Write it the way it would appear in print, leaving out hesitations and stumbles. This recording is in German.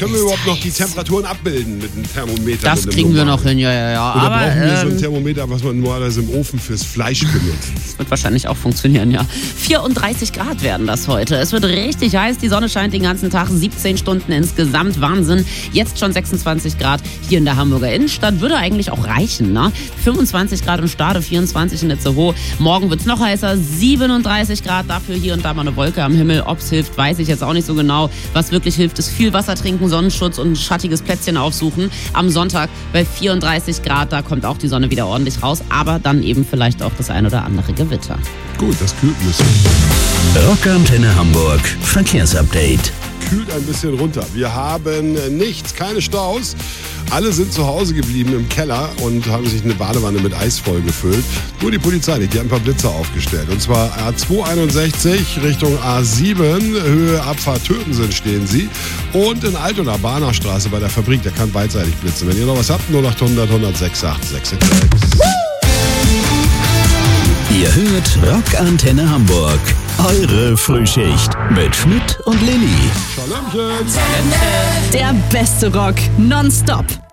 Können wir überhaupt noch die Temperaturen abbilden mit einem Thermometer? Das kriegen wir noch hin, ja. Oder Aber brauchen wir so ein Thermometer, was man normalerweise im Ofen fürs Fleisch benutzt? das wird wahrscheinlich auch funktionieren, ja. 34 Grad werden das heute. Es wird richtig heiß, die Sonne scheint den ganzen Tag, 17 Stunden insgesamt, Wahnsinn. Jetzt schon 26 Grad hier in der Hamburger Innenstadt, würde eigentlich auch reichen, ne? 25 Grad im Stade, 24 in Itzehoe. Morgen wird es noch heißer, 37 Grad, dafür hier und da mal eine Wolke am Himmel. Ob es hilft, weiß ich jetzt auch nicht so genau. Was wirklich hilft, ist viel Wasser trinken, Sonnenschutz und ein schattiges Plätzchen aufsuchen. Am Sonntag bei 34 Grad, da kommt auch die Sonne wieder ordentlich raus, aber dann eben vielleicht auch das ein oder andere Gewitter. Gut, das kühlt ein bisschen. Rockantenne Hamburg Verkehrsupdate. Kühlt ein bisschen runter. Wir haben nichts, keine Staus. Alle sind zu Hause geblieben im Keller und haben sich eine Badewanne mit Eis voll gefüllt. Nur die Polizei nicht, die hat ein paar Blitzer aufgestellt. Und zwar A261 Richtung A7, Höhe Abfahrt Tötensen stehen sie. Und in Altona, Bahnerstraße bei der Fabrik, der kann beidseitig blitzen. Wenn ihr noch was habt, 0800 106 866. Ihr hört Rockantenne Hamburg. Eure Frühschicht mit Schmidt und Lilly. Schalömchen! Der beste Rock nonstop